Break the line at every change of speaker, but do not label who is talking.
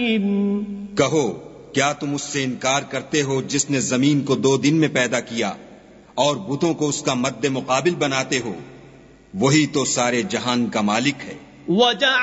अलीम।
कहो, क्या तुम उससे इनकार करते हो जिसने जमीन को 2 दिन में पैदा किया और बुतों को उसका मद्दे मुकाबिल बनाते हो? वही तो सारे जहान का मालिक है।